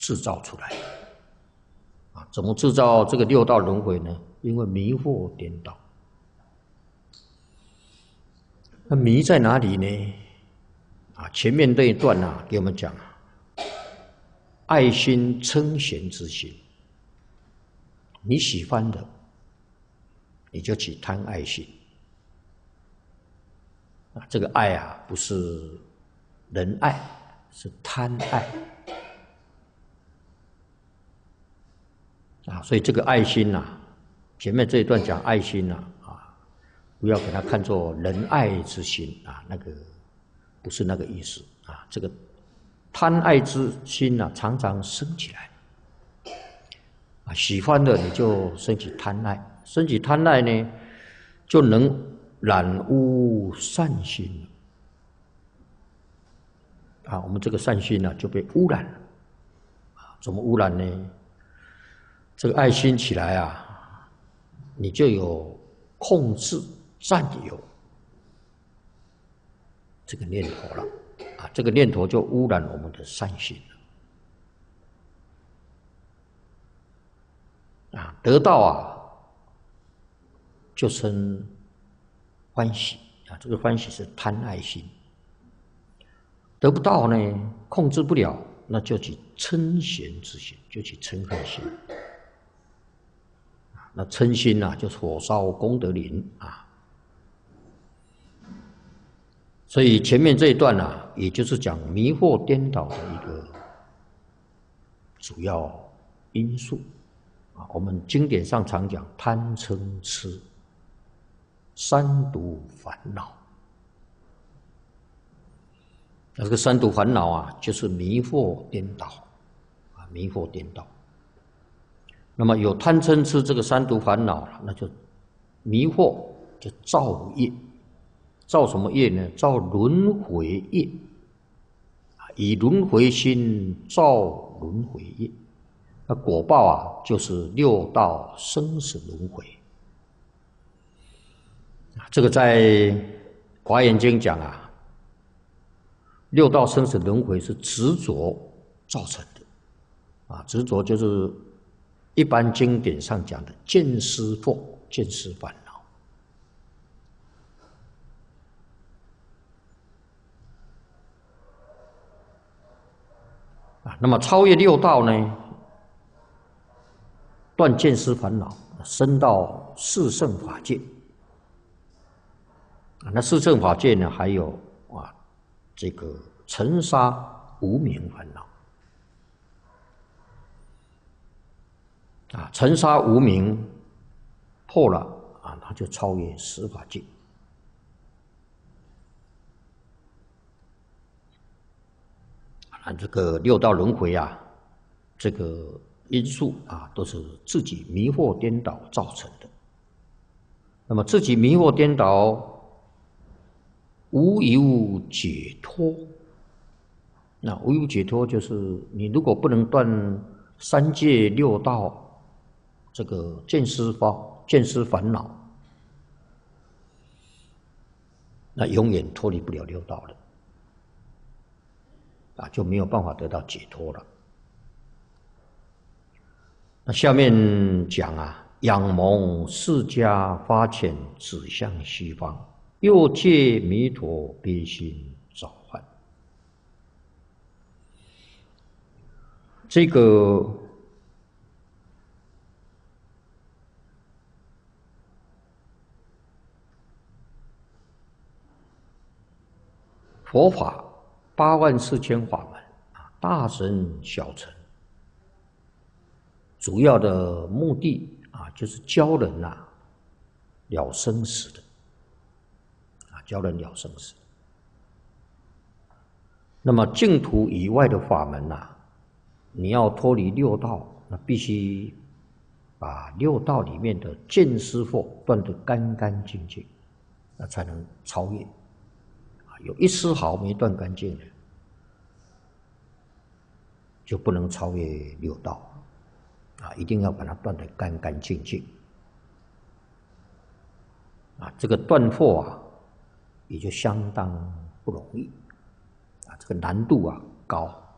制造出来啊。怎么制造这个六道轮回呢？因为迷惑颠倒。那迷在哪里呢？啊，前面这一段啊，给我们讲爱心称贤之心。你喜欢的，你就起贪爱心。啊，这个爱啊，不是仁爱，是贪爱。啊，所以这个爱心呐，前面这一段讲爱心呐，不要给它看作仁爱之心啊，那个不是那个意思啊。这个贪爱之心呐，常常升起来。啊，喜欢的你就升起贪爱，升起贪爱呢，就能染污善心。啊，我们这个善心呢就被污染了。啊，怎么污染呢？这个爱心起来啊，你就有控制、占有这个念头了。啊，这个念头就污染我们的善心了。啊，得到啊，就生欢喜啊，这个欢喜是贪爱心。得不到呢，控制不了，那就起嗔嫌之心，就起嗔恨心。那嗔心啊，就是火烧功德林啊。所以前面这一段啊，也就是讲迷惑颠倒的一个主要因素啊。我们经典上常讲贪嗔痴三毒烦恼。那这个三毒烦恼啊，就是迷惑颠倒啊，迷惑颠倒。那么有贪嗔痴这个三毒烦恼了，那就迷惑，就造业。造什么业呢？造轮回业。以轮回心造轮回业，那果报啊，就是六道生死轮回。这个在《华严经》讲啊，六道生死轮回是执着造成的。啊，执着就是一般经典上讲的见思惑、见思烦恼。啊，那么超越六道呢，断见思烦恼，升到四圣法界。啊，那四圣法界呢，还有这个尘沙无明烦恼。啊，尘沙无明破了啊，它就超越十法界。啊，这个六道轮回啊，这个因素啊，都是自己迷惑颠倒造成的。那么自己迷惑颠倒，无有解脱。那无有解脱，就是你如果不能断三界六道这个见思烦恼，那永远脱离不了六道了。啊，就没有办法得到解脱了。那下面讲啊，仰蒙释迦发遣指向西方，又借弥陀悲心召唤。这个佛法84000法门啊，大乘小乘，主要的目的啊，就是教人了生死的啊，教人了生死。那么净土以外的法门你要脱离六道，那必须把六道里面的见思惑断得干干净净，那才能超越。有一丝毫没断干净的，就不能超越六道啊！一定要把它断得干干净净啊！这个断惑也就相当不容易啊，这个难度高。